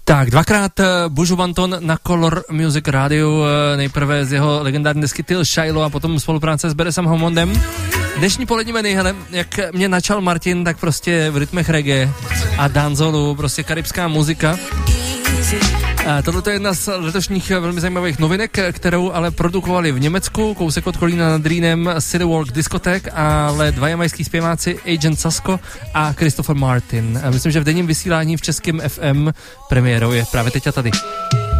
Tak, dvakrát Buju Banton na Color Music Radio, nejprve z jeho legendární desky Till Shiloh a potom spolupráce s Beresem Hammondem. Dnešní polední menu, hele, jak mě načal Martin, tak prostě v rytmech reggae a dancehall, prostě karibská muzika. Tohle je jedna z letošních velmi zajímavých novinek, kterou ale produkovali v Německu, kousek od Kolína nad Rýnem, City Walk Discotheque, ale dva jamajský zpěváci Agent Sasko a Christopher Martin. Myslím, že v denním vysílání v českém FM premiérou je právě teď a tady.